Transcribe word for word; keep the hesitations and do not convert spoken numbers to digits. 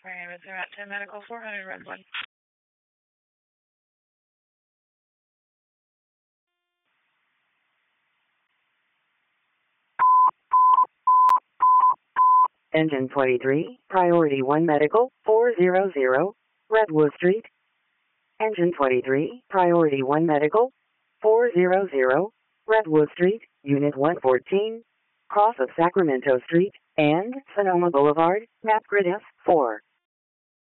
My name is Route ten Medical four hundred Redwood. Engine twenty-three, Priority one Medical, four hundred, Redwood Street. Engine twenty-three, Priority one Medical, four hundred, Redwood Street, Unit one fourteen, cross of Sacramento Street, and Sonoma Boulevard, map grid F four.